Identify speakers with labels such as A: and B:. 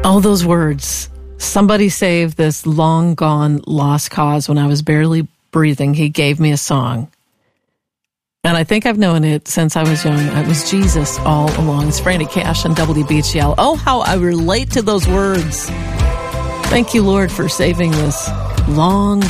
A: Oh, those words. Somebody saved this long gone lost cause when I was barely breathing. He gave me a song. And I think I've known it since I was young. It was Jesus all along. It's Franny Cash on WBGL. Oh, how I relate to those words. Thank you, Lord, for saving this long